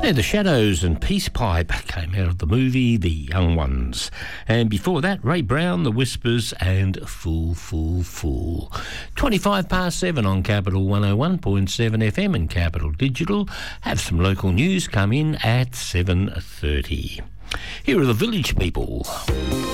Yeah, The Shadows and Peace Pipe came out of the movie The Young Ones. And before that, Ray Brown, The Whispers and Fool, Fool, Fool. 7:25 on Capital 101.7 FM and Capital Digital. Have some local news come in at 7:30. Here are the Village People.